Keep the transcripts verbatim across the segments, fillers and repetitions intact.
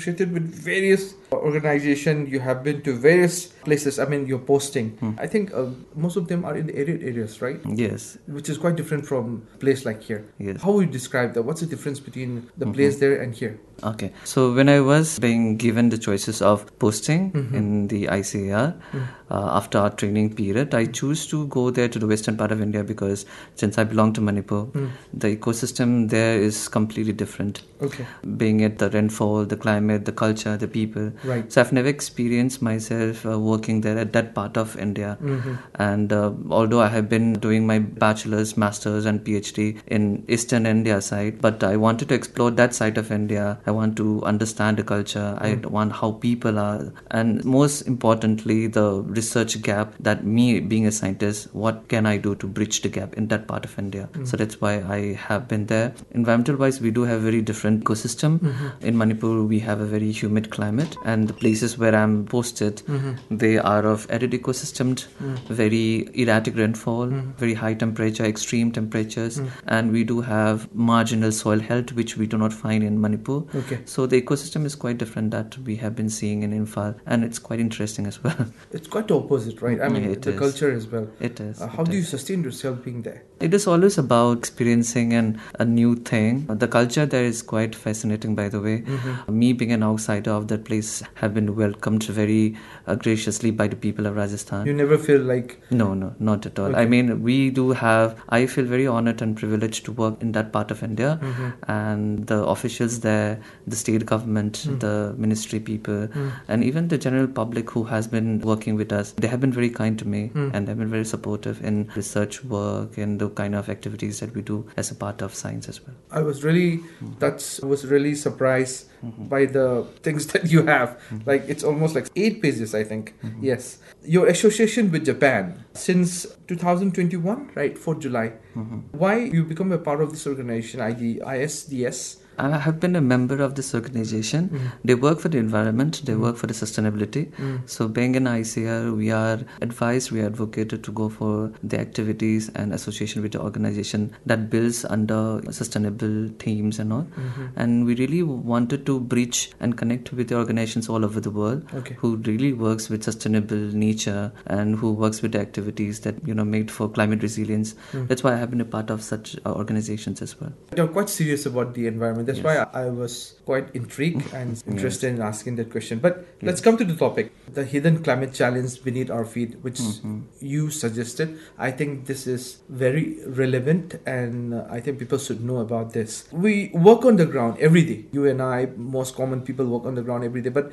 associated with various organizations. You have been to various places. I mean, you're posting. Hmm. I think uh, most of them are in the arid areas, right? Yes. Which is quite different from a place like here. Yes. How would you describe that? What's the difference between the mm-hmm. place there and here? Okay. So when I was being given the choices of posting mm-hmm. in the I C A R, mm-hmm. uh, after our training period, I choose to go there to the western part of India because since I belong to Manipur, mm. the ecosystem there is completely different. Okay. Being it the rainfall, the climate, the culture, the people. Right. So I've never experienced myself uh, working there at that part of India. Mm-hmm. And uh, although I have been doing my bachelor's, master's and PhD in Eastern India side, but I wanted to explore that side of India. I want to understand the culture. Mm. I want how people are. And most importantly, the research gap that me being a scientist, what can I do to bridge the gap in that part of India? Mm. So that's why I have been there. Environmental wise, we do have very different ecosystem. Mm-hmm. In Manipur, we have a very humid climate, and the places where I'm posted, mm-hmm. they are of arid ecosystem, mm. very erratic rainfall, mm. very high temperature, extreme temperatures, mm. and we do have marginal soil health, which we do not find in Manipur. Okay. So the ecosystem is quite different that we have been seeing in Imphal, and it's quite interesting as well. It's quite the opposite, right? I mean, it the is. culture as well. It is. Uh, how it do is. you sustain yourself being there? It is always about experiencing an, a new thing. The culture there is quite fascinating, by the way. Mm-hmm. Me being an outsider of that place have been welcomed very uh, graciously by the people of Rajasthan. You never feel like... No, no, not at all. Okay. I mean, we do have... I feel very honored and privileged to work in that part of India. Mm-hmm. And the officials there, the state government, mm. the ministry people, mm. and even the general public who has been working with us, they have been very kind to me mm. and they've been very supportive in research work and the kind of activities that we do as a part of science as well. I was really, mm. that's was really surprised mm-hmm. by the things that you have. Mm-hmm. Like it's almost like eight pages, I think. Mm-hmm. Yes. Your association with Japan since two thousand twenty-one, right? fourth of July. Mm-hmm. Why you become a part of this organization, I S D S? I have been a member of this organization. Mm. They work for the environment, they mm. work for the sustainability. Mm. So being an I C A R, we are advised, we are advocated to go for the activities and association with the organization that builds under sustainable themes and all. Mm-hmm. And we really wanted to bridge and connect with the organizations all over the world okay. who really works with sustainable nature and who works with the activities that, you know, made for climate resilience. Mm. That's why I have been a part of such uh, organizations as well. You're quite serious about the environment. That's yes. why I was quite intrigued and interested yes. in asking that question. But yes. let's come to the topic. The hidden climate challenge beneath our feet, which mm-hmm. you suggested. I think this is very relevant and I think people should know about this. We work on the ground every day. You and I, most common people work on the ground every day. But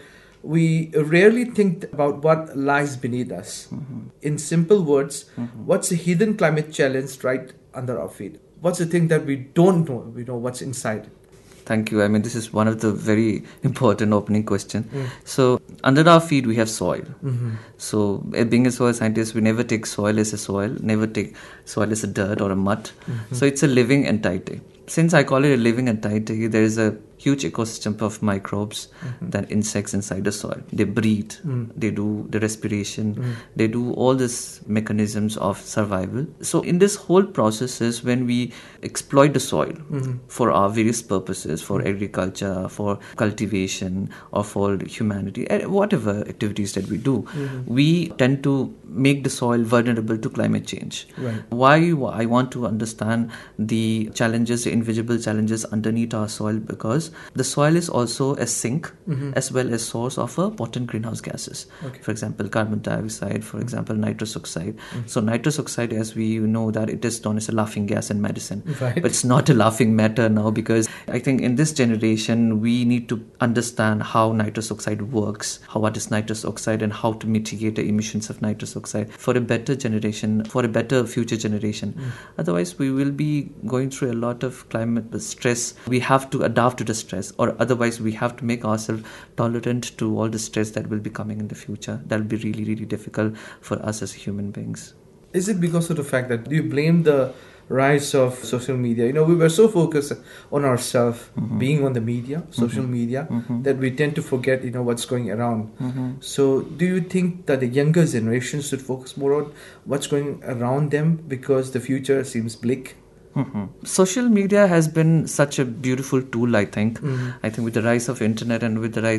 we rarely think about what lies beneath us. Mm-hmm. In simple words, mm-hmm. what's the hidden climate challenge right under our feet? What's the thing that we don't know? We know what's inside. Thank you. I mean, this is one of the very important opening question. Mm. So, under our feet, we have soil. Mm-hmm. So, being a soil scientist, we never take soil as a soil, never take soil as a dirt or a mud. Mm-hmm. So, it's a living entity. Since I call it a living entity, there is a huge ecosystem of microbes, mm-hmm. that insects inside the soil. They breathe, mm. they do the respiration, mm. they do all these mechanisms of survival. So in this whole process is when we exploit the soil mm-hmm. for our various purposes, for agriculture, for cultivation, or for humanity, whatever activities that we do, mm-hmm. we tend to make the soil vulnerable to climate change. Right. Why I want to understand the challenges, the invisible challenges underneath our soil, because the soil is also a sink mm-hmm. as well as source of a potent greenhouse gases. Okay. For example, carbon dioxide, for example, nitrous oxide. Mm-hmm. So nitrous oxide, as we know that it is known as a laughing gas in medicine. Right. But it's not a laughing matter now, because I think in this generation, we need to understand how nitrous oxide works, how what is nitrous oxide and how to mitigate the emissions of nitrous oxide for a better generation, for a better future generation. Mm. Otherwise, we will be going through a lot of climate stress. We have to adapt to the stress, or otherwise we have to make ourselves tolerant to all the stress that will be coming in the future. That will be really, really difficult for us as human beings. Is it because of the fact that you blame the rise of social media? You know, we were so focused on ourselves, mm-hmm. being on the media, social mm-hmm. media, mm-hmm. that we tend to forget, you know, what's going around. Mm-hmm. So do you think that the younger generation should focus more on what's going around them because the future seems bleak? Mm-hmm. Social media has been such a beautiful tool, I think. Mm-hmm. I think with the rise of internet and with the rise